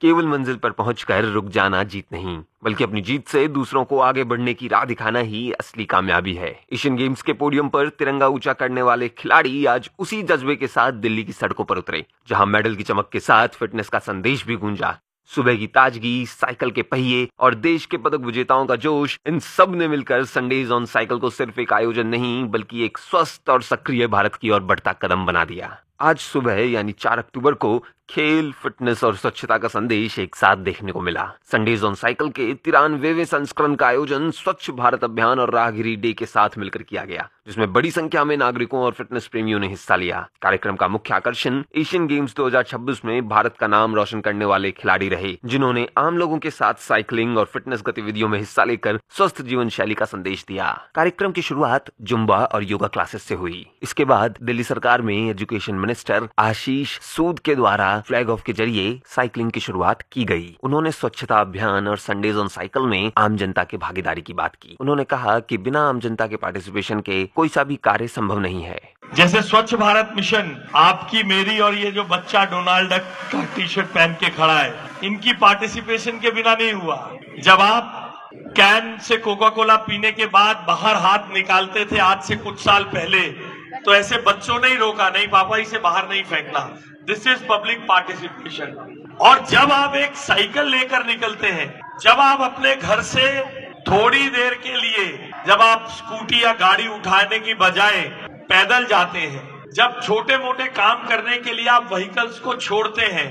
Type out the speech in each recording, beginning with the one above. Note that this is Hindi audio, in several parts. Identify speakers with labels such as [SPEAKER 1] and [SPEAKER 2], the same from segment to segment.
[SPEAKER 1] केवल मंजिल पर पहुंचकर रुक जाना जीत नहीं, बल्कि अपनी जीत से दूसरों को आगे बढ़ने की राह दिखाना ही असली कामयाबी है। एशियन गेम्स के पोडियम पर तिरंगा ऊंचा करने वाले खिलाड़ी आज उसी जज्बे के साथ दिल्ली की सड़कों पर उतरे, जहां मेडल की चमक के साथ फिटनेस का संदेश भी गूंजा। सुबह की ताजगी, साइकिल के पहिए और देश के पदक विजेताओं का जोश, इन सब ने मिलकर संडेज ऑन साइकिल को सिर्फ एक आयोजन नहीं, बल्कि एक स्वस्थ और सक्रिय भारत की ओर बढ़ता कदम बना दिया। आज सुबह यानी 4 अक्टूबर को खेल, फिटनेस और स्वच्छता का संदेश एक साथ देखने को मिला। संडेज ऑन साइकिल के 93वें संस्करण का आयोजन स्वच्छ भारत अभियान और राहगिरी डे के साथ मिलकर किया गया, जिसमें बड़ी संख्या में नागरिकों और फिटनेस प्रेमियों ने हिस्सा लिया। कार्यक्रम का मुख्य आकर्षण एशियन गेम्स 2026 में भारत का नाम रोशन करने वाले खिलाड़ी रहे, जिन्होंने आम लोगों के साथ साइकिलिंग और फिटनेस गतिविधियों में हिस्सा लेकर स्वस्थ जीवन शैली का संदेश दिया। कार्यक्रम की शुरुआत जुम्बा और योगा क्लासेस से हुई। इसके बाद दिल्ली सरकार में एजुकेशन मिनिस्टर आशीष सूद के द्वारा फ्लैग ऑफ के जरिए साइकिलिंग की शुरुआत की गई। उन्होंने स्वच्छता अभियान और संडेज ऑन साइकिल में आम जनता की भागीदारी की बात की। उन्होंने कहा कि बिना आम जनता के पार्टिसिपेशन के कोई सा भी कार्य संभव नहीं है।
[SPEAKER 2] जैसे स्वच्छ भारत मिशन, आपकी, मेरी और ये जो बच्चा डोनाल्ड डक का टी शर्ट पहन के खड़ा है, इनकी पार्टिसिपेशन के बिना नहीं हुआ। जब आप कैन से कोका कोला पीने के बाद बाहर हाथ निकालते थे आज से कुछ साल पहले, तो ऐसे बच्चों ने ही रोका, नहीं पापा इसे बाहर नहीं फेंकना। This is public participation. और जब आप एक साइकिल लेकर निकलते हैं, जब आप अपने घर से थोड़ी देर के लिए, जब आप स्कूटी या गाड़ी उठाने की बजाय पैदल जाते हैं, जब छोटे मोटे काम करने के लिए आप व्हीकल्स को छोड़ते हैं,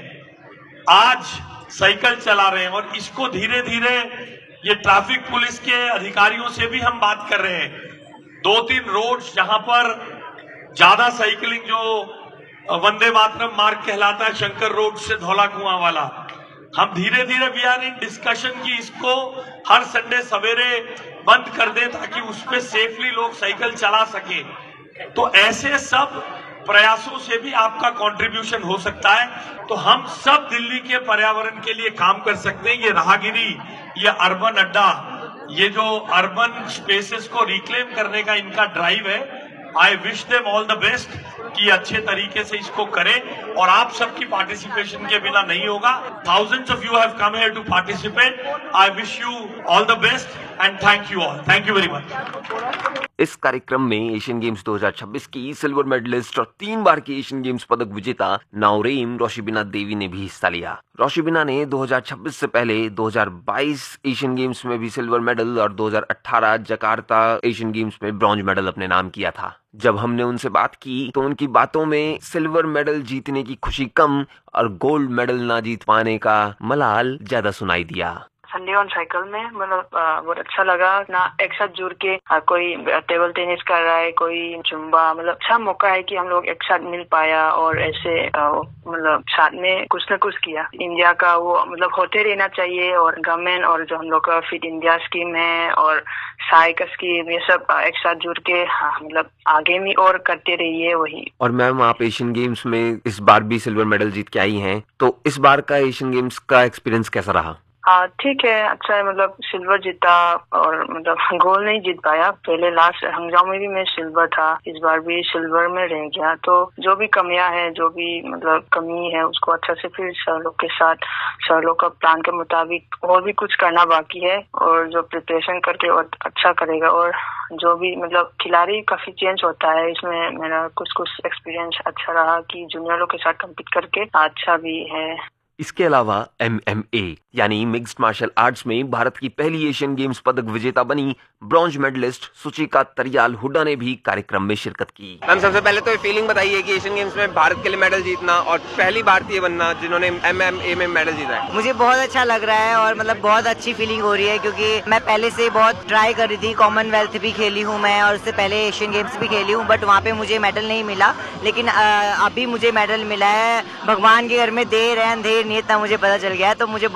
[SPEAKER 2] आज साइकिल चला रहे हैं। और इसको धीरे धीरे ये ट्रैफिक पुलिस के अधिकारियों से भी हम बात कर रहे हैं। 2-3 रोड्स जहां पर ज्यादा साइकिलिंग, जो वंदे मातरम मार्ग कहलाता है, शंकर रोड से धौला कुआं वाला, हम धीरे धीरे वी आर इन डिस्कशन की इसको हर संडे सवेरे बंद कर दें ताकि उस पे सेफली लोग साइकिल चला सके। तो ऐसे सब प्रयासों से भी आपका कंट्रीब्यूशन हो सकता है। तो हम सब दिल्ली के पर्यावरण के लिए काम कर सकते हैं। ये राहगिरी, ये अर्बन अड्डा, ये जो अर्बन स्पेसेस को रिक्लेम करने का इनका ड्राइव है, I wish them all the best कि अच्छे तरीके से इसको करें। और आप सबकी पार्टिसिपेशन के बिना नहीं होगा। Thousands of you have come here to participate. I wish you all the best and thank you all. Thank you very much.
[SPEAKER 1] इस कार्यक्रम में एशियन गेम्स 2026 की सिल्वर मेडलिस्ट और 3 बार की एशियन गेम्स पदक विजेता नाओरेम रोशिबिना देवी ने भी हिस्सा लिया। रोशिबिना ने 2026 से पहले 2022 एशियन गेम्स में भी सिल्वर मेडल और 2018 जकार्ता एशियन गेम्स में ब्रॉन्ज मेडल अपने नाम किया था। जब हमने उनसे बात की तो उनकी बातों में सिल्वर मेडल जीतने की खुशी कम और गोल्ड मेडल ना जीत पाने का मलाल ज्यादा सुनाई दिया।
[SPEAKER 3] संडे ऑन साइकिल में मतलब बहुत अच्छा लगा ना, एक साथ जुड़ के कोई टेबल टेनिस कर रहा है, कोई जुम्बा, मतलब अच्छा मौका है कि हम लोग एक साथ मिल पाया और ऐसे मतलब साथ में कुछ न कुछ किया। इंडिया का वो मतलब होते रहना चाहिए, और गवर्नमेंट और जो हम लोग का फिट इंडिया स्कीम है और साइकिल स्कीम, ये सब एक साथ जुड़ के मतलब आगे भी और करते रहिए वही।
[SPEAKER 1] और मैम, आप एशियन गेम्स में इस बार भी सिल्वर मेडल जीत के आई हैं, तो इस बार का एशियन गेम्स का एक्सपीरियंस कैसा रहा?
[SPEAKER 3] हाँ ठीक है, अच्छा है। मतलब सिल्वर जीता और मतलब गोल्ड नहीं जीत पाया। पहले लास्ट हंगजाओ में भी मैं सिल्वर था, इस बार भी सिल्वर में रह गया। तो जो भी कमियां है, जो भी मतलब कमी है, उसको अच्छा से फिर सर लोग के साथ, सर लोग का प्लान के मुताबिक और भी कुछ करना बाकी है, और जो प्रिपरेशन करके और अच्छा करेगा। और जो भी मतलब खिलाड़ी काफी चेंज होता है, इसमें मेरा कुछ एक्सपीरियंस अच्छा रहा कि जूनियर लोग के साथ कम्पीट करके अच्छा भी है।
[SPEAKER 1] इसके अलावा MMA यानी मिक्स्ड मार्शल आर्ट्स में भारत की पहली एशियन गेम्स पदक विजेता बनी ब्रॉन्ज मेडलिस्ट सुचिका तरियाल हुड्डा ने भी कार्यक्रम में शिरकत की।
[SPEAKER 4] मैम, सबसे पहले तो फीलिंग बताइए कि एशियन गेम्स में भारत के लिए मेडल जीतना और पहली भारतीय बनना जिन्होंने MMA में मेडल जीता है।
[SPEAKER 5] मुझे बहुत अच्छा लग रहा है और मतलब बहुत अच्छी फीलिंग हो रही है, क्योंकि मैं पहले से बहुत ट्राई कर रही थी। कॉमनवेल्थ भी खेली हूँ मैं, और उससे पहले एशियन गेम्स भी खेली हूँ, बट वहाँ पे मुझे मेडल नहीं मिला। लेकिन अभी मुझे मेडल मिला है। भगवान के घर में देर है अंधेर नहीं, इतना मुझे पता चल गया है। तो मुझे